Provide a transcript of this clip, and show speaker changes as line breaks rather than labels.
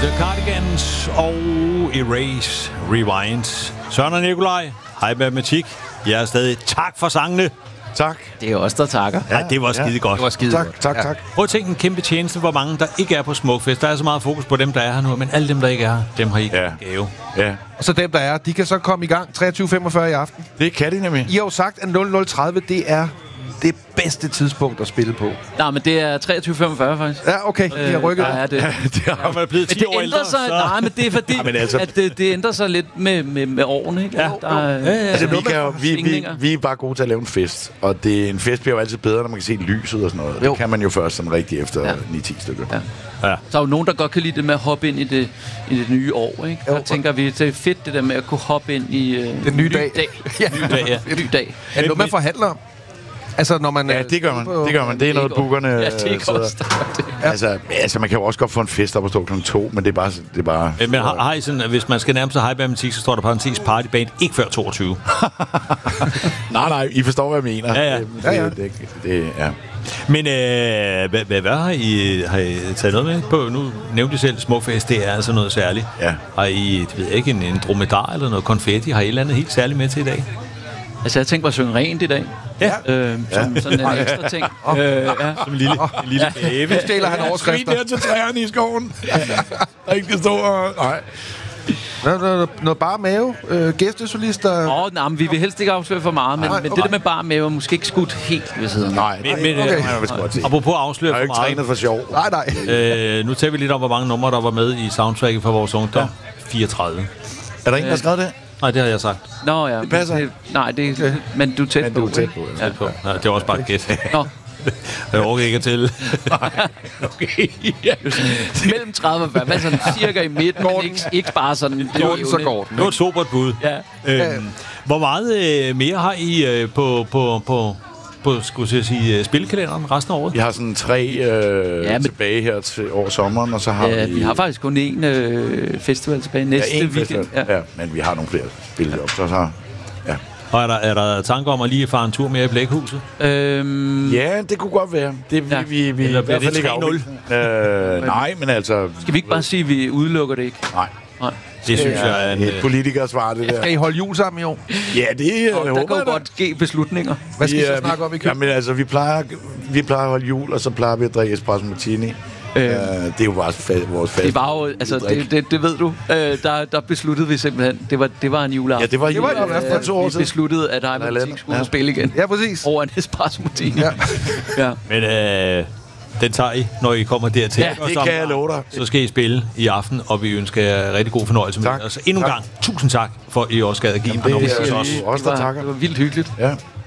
The Cardigans og Erase Rewind. Søren og Nikolaj, hej matematik. Jeg er stadig tak for sangene.
Tak.
Det er os, der takker.
Ja, det var skide godt.
Det var skide godt.
Tak.
Prøv at tænke en kæmpe tjeneste, hvor mange der ikke er på Smukfest. Der er så meget fokus på dem, der er her nu, men alle dem, der ikke er her, dem har I ikke gave.
Ja.
Og så dem, der er, de kan så komme i gang 23.45 i aften.
Det kan de nemlig.
I har jo sagt, at 00.30, det er det bedste tidspunkt at spille på.
Nej, men det er 23.45 faktisk.
Ja, okay. De har rykket.
Ja, det.
Det har
Man er blevet 10
Det
år ældre,
ændrer sig,
så...
nej, men det er fordi,
men altså-
at det ændrer sig lidt med årene, ikke?
Ja.
Altså,
svingninger.
vi er bare gode til at lave en fest. Og en fest bliver jo altid bedre, når man kan se lyset og sådan noget.
Jo.
Det kan man jo først sådan rigtig efter 9-10 stykker.
Ja.
Ja.
Så er jo nogen, der godt kan lide det med at hoppe ind i det nye år, ikke? Der tænker vi, det er fedt det der med at kunne hoppe ind i
Den nye dag.
Ja.
Ny dag.
Ny dag.
Er det noget, man forhandler om? Altså, når man...
Ja, det gør man. Det er noget, bookerne...
Ja, det er også det.
Altså, man kan jo også godt få en fest op og stå kl. 2, men det er bare...
Men har I sådan, at hvis man skal nærme sig high matematik, så står der parentes partyband ikke før 22.
Nej, I forstår, hvad jeg mener.
Ja.
Ja.
Men hvad har I taget noget med på? Nu nævnte I selv Smukfest, det er altså noget særligt.
Ja.
Har I, ikke, en dromedar eller noget konfetti? Har I et eller andet helt særligt med til i dag?
Altså, jeg tænkte på at synge rent i dag.
Ja.
Som sådan en ekstra ting.
Som en lille gave.
Nu stjæler han overskrifter.
Skrig der til træerne i skoven. Der ikke skal stå og... Nej.
Noget bare mave. Gæstesolister.
Nej, men vi vil helst ikke afsløre for meget, men det der med bare med var måske ikke skudt helt ved siden.
Nej,
Men,
okay.
apropos afsløre
Jeg har jo
for
ikke
meget.
trænet for sjov.
Nej.
Nu tager vi lidt om, hvor mange numre, der var med i soundtracket for vores ungdom. 34.
Er der ingen, der har skrevet det?
Nej, det har jeg sagt.
Nå ja.
Det passer.
Men du er tæt på.
tæt på.
Ja.
Ja, det er også bare et gæt.
Nå.
Jeg overgår ikke til.
Okay, ja.
Mellem 30 og 40. Hvad sådan cirka i midten, men ikke bare sådan...
Går den, så går den.
Det var et sobert bud.
Ja.
Hvor meget mere har I på skulle jeg sige, spillekalenderen resten af året?
Vi har sådan 3 tilbage her til over sommeren, og så har
Vi har faktisk kun én festival tilbage næste weekend.
Festival. Ja, men vi har nogle flere spil op, så ja.
Og er der tanker om at lige fare en tur mere i Blækhuset?
Ja, det kunne godt være. Det vi
Eller bliver det
3-0? Nej, men altså...
Skal vi ikke bare sige, at vi udelukker det ikke?
Nej.
Det synes jeg er en...
Et politikersvar, det der.
Skal I holde jul sammen i år?
Ja, det
Der kan jo godt ske beslutninger.
Hvad skal I så snakke om i køb?
Jamen altså, vi plejer at holde jul, og så plejer vi at drikke espresso martini. Det er jo bare vores fast.
Det var jo, altså, det ved du. Der besluttede vi simpelthen, det var en juleaften.
Ja, det var juleaften for 2 år
Vi
siden.
besluttede, at High Matematik skulle spille igen.
Ja, præcis.
Over en espresso martini. Ja.
Men den tager I, når I kommer dertil.
Ja,
det kan jeg love dig.
Så skal I spille i aften, og vi ønsker jer rigtig god fornøjelse med
Tak.
det. Og så endnu en gang, tusind tak, for at I også gad at give en par numre til os.
Også der takker.
Det var vildt hyggeligt.
Ja.